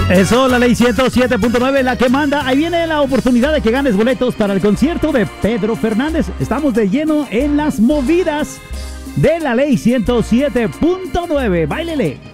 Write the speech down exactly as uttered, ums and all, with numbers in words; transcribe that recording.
Eso, la ley ciento siete punto nueve, la que manda. Ahí viene la oportunidad de que ganes boletos para el concierto de Pedro Fernández. Estamos de lleno en las movidas de la ley ciento siete punto nueve. ¡Báilele!